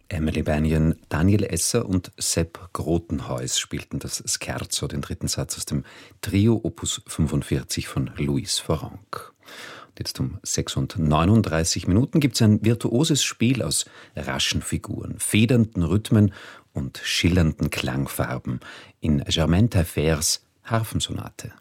Emily Bannion, Daniel Esser und Sepp Grotenhuis spielten das Scherzo, den dritten Satz aus dem Trio Opus 45 von Louis Foranc. Und jetzt um 6:39 gibt es ein virtuoses Spiel aus raschen Figuren, federnden Rhythmen und schillernden Klangfarben in Germaine Taillefers Harfensonate.